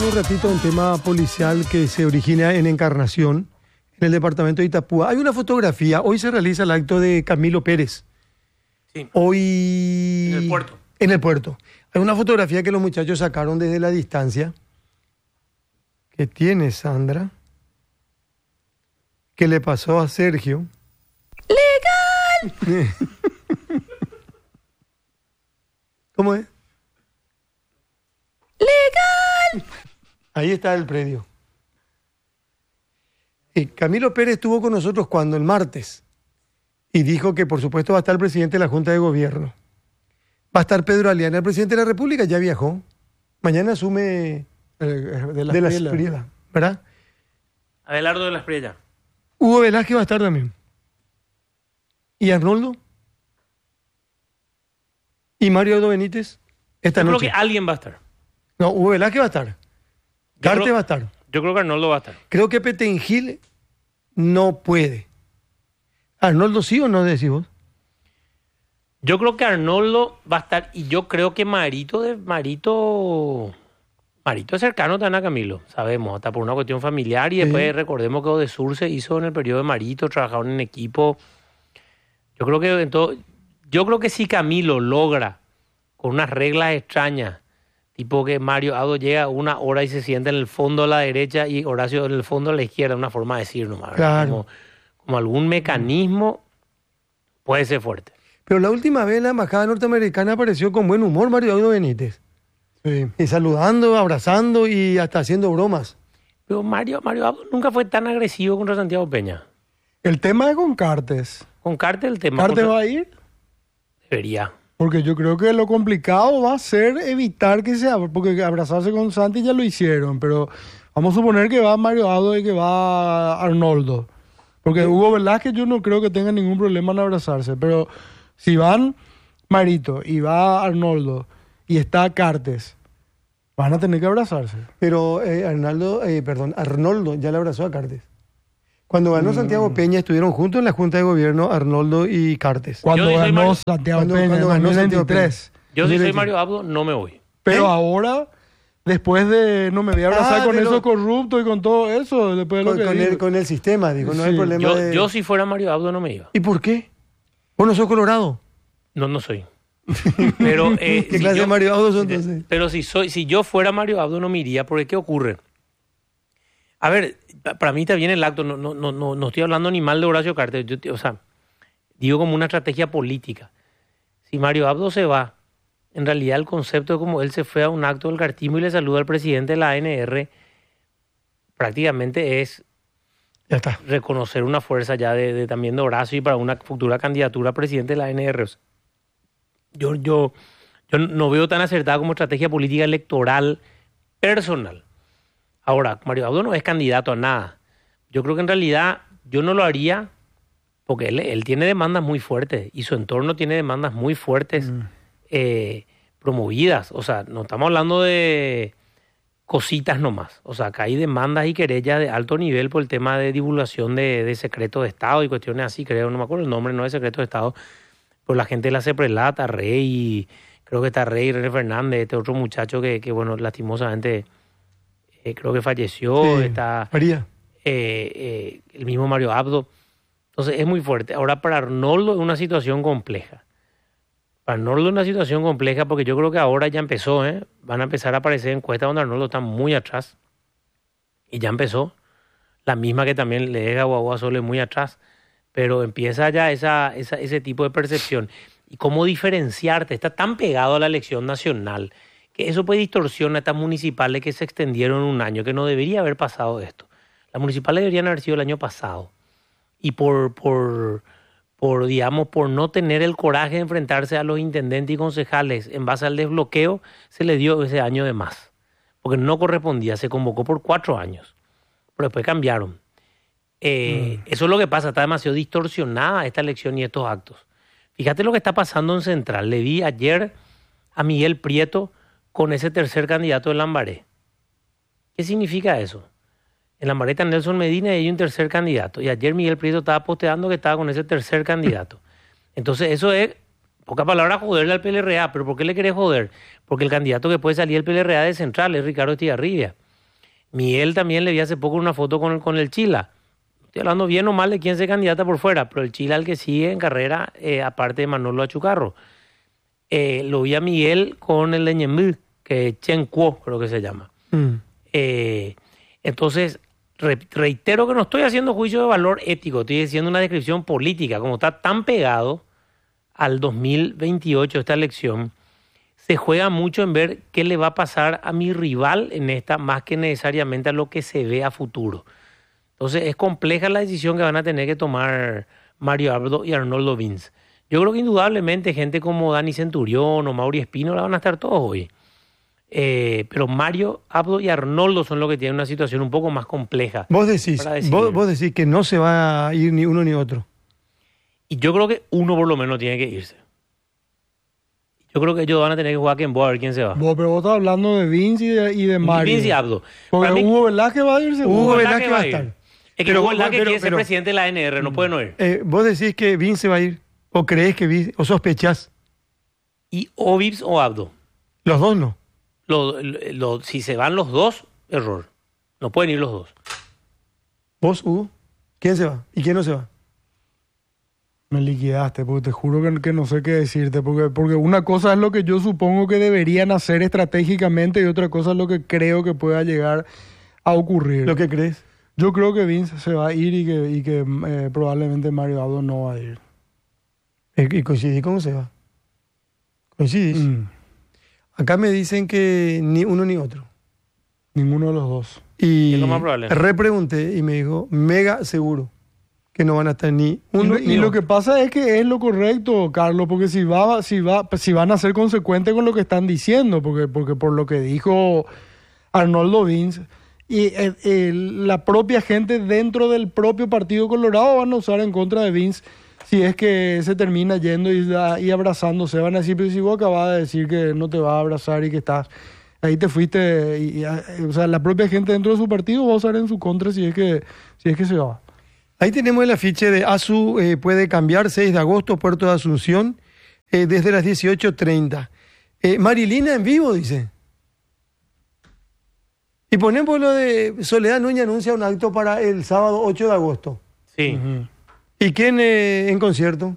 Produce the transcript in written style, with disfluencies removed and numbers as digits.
un ratito un tema policial que se origina en Encarnación, en el departamento de Itapúa. Hay una fotografía, hoy se realiza el acto de Camilo Pérez. Sí. Hoy... En el puerto. En el puerto. Hay una fotografía que los muchachos sacaron desde la distancia. ¿Qué tiene, Sandra? ¿Qué le pasó a Sergio? ¡Legal! ¿Cómo es? ¡Legal! Ahí está el predio. Camilo Pérez estuvo con nosotros cuando el martes y dijo que por supuesto va a estar el presidente de la Junta de Gobierno. Va a estar Pedro Aliana, el presidente de la República, ya viajó. Mañana asume de la Espriella, ¿verdad? Abelardo de la Espriella. Hugo Velázquez va a estar también. ¿Y Arnoldo? ¿Y Mario Aldo Benítez? Esta Yo noche. creo que alguien va a estar. No, Hugo Velázquez va a estar. Carte va a estar. Yo creo que Arnoldo va a estar. Creo que Petengil no puede. ¿Arnoldo sí o no decís vos? Yo creo que Arnoldo va a estar y yo creo que Marito es cercano también a Camilo, sabemos, hasta por una cuestión familiar y después recordemos que Odesur se hizo en el periodo de Marito, trabajaron en equipo. Yo creo que si Camilo logra con unas reglas extrañas, tipo que Mario Aldo llega una hora y se sienta en el fondo a la derecha y Horacio en el fondo a la izquierda, una forma de decir nomás. Claro. Como algún mecanismo puede ser fuerte. Pero la última vez la embajada norteamericana apareció con buen humor Mario Aldo Benítez. Sí. Y saludando, abrazando y hasta haciendo bromas. Pero Mario Aldo nunca fue tan agresivo contra Santiago Peña. El tema es con Cartes. Con Cartes el tema. ¿Cartes va a ir? Debería. Porque yo creo que lo complicado va a ser evitar que se abra, porque abrazarse con Santi ya lo hicieron, pero vamos a suponer que va Mario Aldo y que va Arnoldo. Porque Hugo Velázquez yo no creo que tenga ningún problema en abrazarse, pero si van Marito y va Arnoldo y está Cartes, van a tener que abrazarse. Pero Arnoldo ya le abrazó a Cartes. Cuando ganó Santiago Peña estuvieron juntos en la Junta de Gobierno Arnoldo y Cartes. Cuando ganó Santiago Peña en 2023. Yo si soy Mario Aldo no me voy. Pero ahora, después de no me voy a abrazar con esos corruptos y con todo eso, después de lo que con el sistema, digo, no hay problema yo si fuera Mario Aldo no me iba. ¿Y por qué? ¿Vos no sos colorado? No soy. Pero, ¿qué clase de Mario Aldo son entonces? Pero si yo fuera Mario Aldo no me iría, porque ¿qué ocurre? A ver, para mí está bien el acto, no estoy hablando ni mal de Horacio Cartes, digo como una estrategia política. Si Mario Abdo se va, en realidad el concepto de como él se fue a un acto del cartismo y le saluda al presidente de la ANR, prácticamente es ya está. Reconocer una fuerza ya también de Horacio y para una futura candidatura a presidente de la ANR. Yo no veo tan acertada como estrategia política electoral personal. Ahora, Mario Abdo no es candidato a nada. Yo creo que en realidad yo no lo haría porque él tiene demandas muy fuertes y su entorno tiene demandas muy fuertes promovidas. O sea, no estamos hablando de cositas nomás. O sea, acá hay demandas y querellas de alto nivel por el tema de divulgación de secretos de Estado y cuestiones así, creo. No me acuerdo el nombre, no es secreto de Estado. Por la gente de la CEPRELA, Tarrey, creo que Tarrey, René Fernández, este otro muchacho que bueno, lastimosamente... creo que falleció, sí, está María. El mismo Mario Abdo. Entonces es muy fuerte. Ahora para Arnoldo es una situación compleja. Para Arnoldo es una situación compleja porque yo creo que ahora ya empezó, van a empezar a aparecer encuestas donde Arnoldo está muy atrás. Y ya empezó. La misma que también le deja a Guagua Sole muy atrás. Pero empieza ya ese tipo de percepción. Y cómo diferenciarte. Está tan pegado a la elección nacional que eso puede distorsionar a estas municipales que se extendieron un año, que no debería haber pasado esto. Las municipales deberían haber sido el año pasado. Y por no tener el coraje de enfrentarse a los intendentes y concejales en base al desbloqueo, se le dio ese año de más. Porque no correspondía, se convocó por 4 años. Pero después cambiaron. Eso es lo que pasa, está demasiado distorsionada esta elección y estos actos. Fíjate lo que está pasando en Central. Le vi ayer a Miguel Prieto con ese tercer candidato de Lambaré. ¿Qué significa eso? En Lambaré está Nelson Medina y hay un tercer candidato. Y ayer Miguel Prieto estaba posteando que estaba con ese tercer candidato. Entonces eso es, poca palabra, joderle al PLRA. ¿Pero por qué le querés joder? Porque el candidato que puede salir del PLRA de Central es Ricardo Estigarribia. Miguel también le vi hace poco una foto con el Chila. Estoy hablando bien o mal de quién se candidata por fuera, pero el Chila al que sigue en carrera, aparte de Manolo Achucarro. Lo vi a Miguel con el de Ñemby, que Chen Kuo creo que se llama. Entonces, reitero que no estoy haciendo juicio de valor ético, estoy haciendo una descripción política. Como está tan pegado al 2028 esta elección, se juega mucho en ver qué le va a pasar a mi rival en esta, más que necesariamente a lo que se ve a futuro. Entonces es compleja la decisión que van a tener que tomar Mario Abdo y Arnoldo Vince. Yo creo que indudablemente gente como Dani Centurión o Mauri Espínola van a estar todos hoy. Pero Mario Abdo y Arnoldo son los que tienen una situación un poco más compleja. Vos decís que no se va a ir ni uno ni otro. Y yo creo que uno por lo menos tiene que irse. Yo creo que ellos van a tener que jugar a ver quién se va. Pero vos estás hablando de Vince y de Mario. Vince y Abdo. Porque Para mí, Hugo Velázquez va a irse. Hugo Velázquez va a estar. Es que Hugo Velázquez quiere ser presidente de la ANR, no puede no ir. ¿Vos decís que Vince va a ir? ¿O crees que Vince? ¿O sospechás? ¿Y o Vips o Abdo? Los dos no. Si se van los dos, error. No pueden ir los dos. ¿Vos, Hugo? ¿Quién se va? ¿Y quién no se va? Me liquidaste, porque te juro que no sé qué decirte, porque una cosa es lo que yo supongo que deberían hacer estratégicamente y otra cosa es lo que creo que pueda llegar a ocurrir. ¿Lo que crees? Yo creo que Vince se va a ir y que probablemente Mario Abdo no va a ir. ¿Y coincidís cómo se va? ¿Coincidís? Acá me dicen que ni uno ni otro. Ninguno de los dos. Y es lo más probable. Repregunté y me dijo, mega seguro que no van a estar ni uno ni lo otro. que pasa es que es lo correcto, Carlos, porque si van a ser consecuentes con lo que están diciendo, porque por lo que dijo Arnoldo Vince, y la propia gente dentro del propio Partido Colorado van a usar en contra de Vince si es que se termina yendo y abrazándose. Van a decir, pero si vos acabas de decir que no te vas a abrazar y que estás... Ahí te fuiste, o sea, la propia gente dentro de su partido va a usar en su contra si es que se va. Ahí tenemos el afiche de ASU, puede cambiar, 6 de agosto, Puerto de Asunción, desde las 18:30. Marilina en vivo, dice. Y ponemos lo de Soledad Núñez anuncia un acto para el sábado 8 de agosto. Sí. ¿Y quién en concierto?